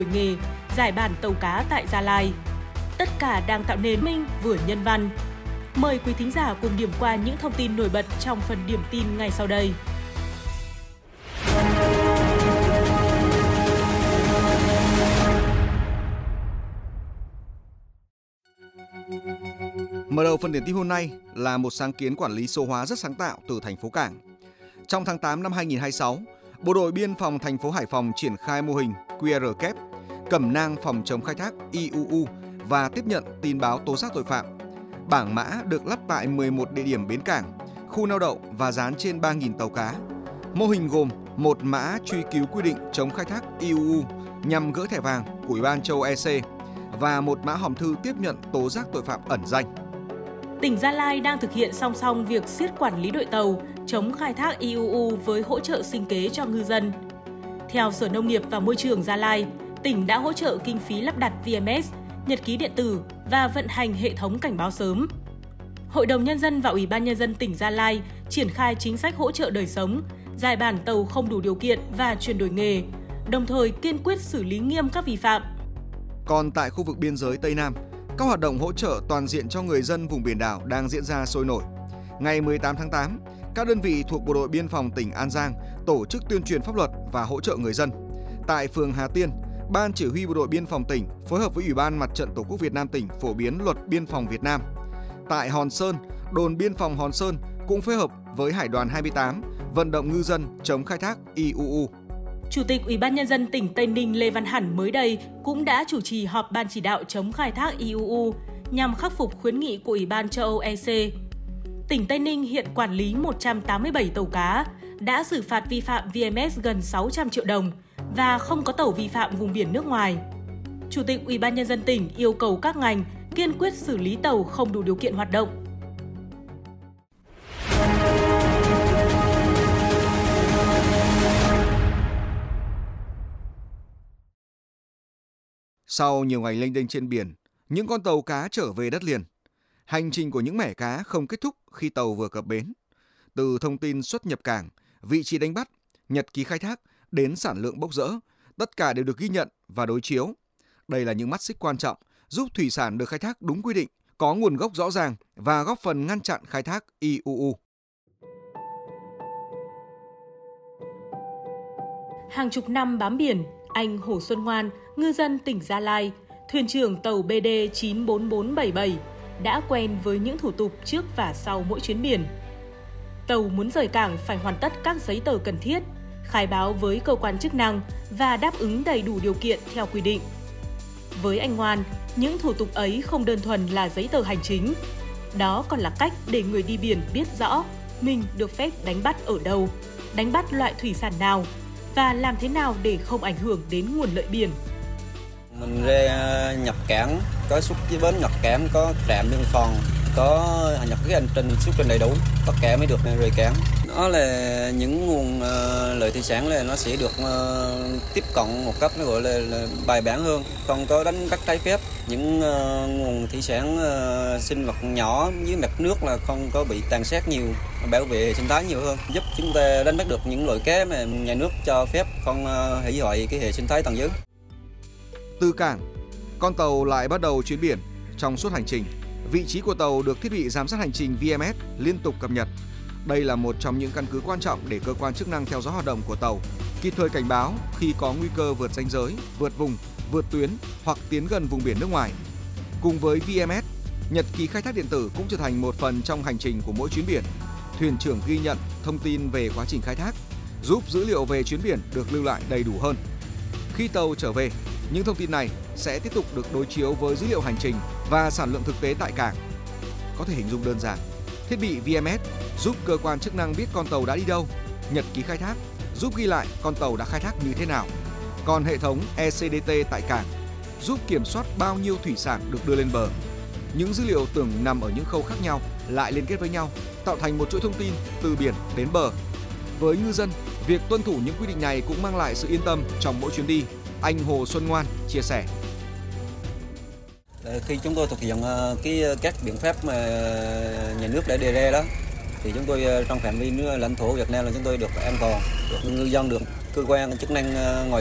nghề, giải bản tàu cá tại Gia Lai. Tất cả đang tạo nền minh vừa nhân văn. Mời quý thính giả cùng điểm qua những thông tin nổi bật trong phần điểm tin ngay sau đây. Mở đầu phần điểm tin hôm nay là một sáng kiến quản lý số hóa rất sáng tạo từ thành phố Cảng. Trong tháng 8 năm 2026, Bộ đội Biên phòng thành phố Hải Phòng triển khai mô hình QR kép, cẩm nang phòng chống khai thác IUU và tiếp nhận tin báo tố giác tội phạm. Bảng mã được lắp tại 11 địa điểm bến cảng, khu neo đậu và dán trên 3.000 tàu cá. Mô hình gồm một mã truy cứu quy định chống khai thác IUU nhằm gỡ thẻ vàng của Ủy ban châu Âu EC và một mã hòm thư tiếp nhận tố giác tội phạm ẩn danh. Tỉnh Gia Lai đang thực hiện song song việc siết quản lý đội tàu, chống khai thác IUU với hỗ trợ sinh kế cho ngư dân. Theo Sở Nông nghiệp và Môi trường Gia Lai, tỉnh đã hỗ trợ kinh phí lắp đặt VMS, nhật ký điện tử và vận hành hệ thống cảnh báo sớm. Hội đồng Nhân dân và Ủy ban Nhân dân tỉnh Gia Lai triển khai chính sách hỗ trợ đời sống, giải bản tàu không đủ điều kiện và chuyển đổi nghề, đồng thời kiên quyết xử lý nghiêm các vi phạm. Còn tại khu vực biên giới Tây Nam, các hoạt động hỗ trợ toàn diện cho người dân vùng biển đảo đang diễn ra sôi nổi. Ngày 18 tháng 8, các đơn vị thuộc Bộ đội Biên phòng tỉnh An Giang tổ chức tuyên truyền pháp luật và hỗ trợ người dân. Tại phường Hà Tiên, Ban Chỉ huy Bộ đội Biên phòng tỉnh phối hợp với Ủy ban Mặt trận Tổ quốc Việt Nam tỉnh phổ biến Luật Biên phòng Việt Nam. Tại Hòn Sơn, đồn biên phòng Hòn Sơn cũng phối hợp với Hải đoàn 28 vận động ngư dân chống khai thác IUU. Chủ tịch Ủy ban Nhân dân tỉnh Tây Ninh Lê Văn Hẳn mới đây cũng đã chủ trì họp Ban chỉ đạo chống khai thác IUU nhằm khắc phục khuyến nghị của Ủy ban châu Âu EC. Tỉnh Tây Ninh hiện quản lý 187 tàu cá, đã xử phạt vi phạm VMS gần 600 triệu đồng và không có tàu vi phạm vùng biển nước ngoài. Chủ tịch Ủy ban Nhân dân tỉnh yêu cầu các ngành kiên quyết xử lý tàu không đủ điều kiện hoạt động. Sau nhiều ngày lênh đênh trên biển, những con tàu cá trở về đất liền. Hành trình của những mẻ cá không kết thúc khi tàu vừa cập bến. Từ thông tin xuất nhập cảng, vị trí đánh bắt, nhật ký khai thác đến sản lượng bốc rỡ, tất cả đều được ghi nhận và đối chiếu. Đây là những mắt xích quan trọng giúp thủy sản được khai thác đúng quy định, có nguồn gốc rõ ràng và góp phần ngăn chặn khai thác IUU. Hàng chục năm bám biển, anh Hồ Xuân Ngoan, ngư dân tỉnh Gia Lai, thuyền trưởng tàu BD 94477, đã quen với những thủ tục trước và sau mỗi chuyến biển. Tàu muốn rời cảng phải hoàn tất các giấy tờ cần thiết, khai báo với cơ quan chức năng và đáp ứng đầy đủ điều kiện theo quy định. Với anh Ngoan, những thủ tục ấy không đơn thuần là giấy tờ hành chính. Đó còn là cách để người đi biển biết rõ mình được phép đánh bắt ở đâu, đánh bắt loại thủy sản nào và làm thế nào để không ảnh hưởng đến nguồn lợi biển. Mình ra nhập cảng, có xuất với bến nhập cảng, có trạm biên phòng, có nhập cái hành trình xuất trình đầy đủ, tất cả mới được rời cảng. Đó là những nguồn lợi thủy sản là nó sẽ được tiếp cận một cách nó gọi là bài bản hơn, không có đánh bắt trái phép. Những nguồn thủy sản sinh vật nhỏ dưới mặt nước là không có bị tàn sát nhiều, bảo vệ hệ sinh thái nhiều hơn, giúp chúng ta đánh bắt được những loại cá mà nhà nước cho phép, không hủy hoại cái hệ sinh thái tầng dưới. Từ cảng, con tàu lại bắt đầu chuyến biển. Trong suốt hành trình, vị trí của tàu được thiết bị giám sát hành trình VMS liên tục cập nhật. Đây là một trong những căn cứ quan trọng để cơ quan chức năng theo dõi hoạt động của tàu, kịp thời cảnh báo khi có nguy cơ vượt ranh giới, vượt vùng, vượt tuyến hoặc tiến gần vùng biển nước ngoài. Cùng với VMS, nhật ký khai thác điện tử cũng trở thành một phần trong hành trình của mỗi chuyến biển. Thuyền trưởng ghi nhận thông tin về quá trình khai thác, giúp dữ liệu về chuyến biển được lưu lại đầy đủ hơn. Khi tàu trở về, những thông tin này sẽ tiếp tục được đối chiếu với dữ liệu hành trình và sản lượng thực tế tại cảng. Có thể hình dung đơn giản, thiết bị VMS giúp cơ quan chức năng biết con tàu đã đi đâu, nhật ký khai thác giúp ghi lại con tàu đã khai thác như thế nào. Còn hệ thống ECDT tại cảng giúp kiểm soát bao nhiêu thủy sản được đưa lên bờ. Những dữ liệu tưởng nằm ở những khâu khác nhau lại liên kết với nhau, tạo thành một chuỗi thông tin từ biển đến bờ. Với ngư dân, việc tuân thủ những quy định này cũng mang lại sự yên tâm trong mỗi chuyến đi. Anh Hồ Xuân Ngoan chia sẻ. Khi chúng tôi thực hiện các biện pháp mà nhà nước đã đề ra đó, thì chúng tôi trong phạm vi lãnh thổ Việt Nam là chúng tôi được an toàn, được ngư dân, được cơ quan chức năng ngoài